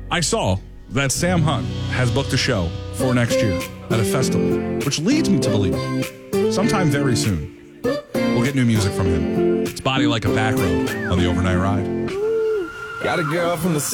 I saw that Sam Hunt has booked a show for next year at a festival, which leads me to believe sometime very soon we'll get new music from him. It's Body Like a Back Road on the Overnight Ride. Got a girl from the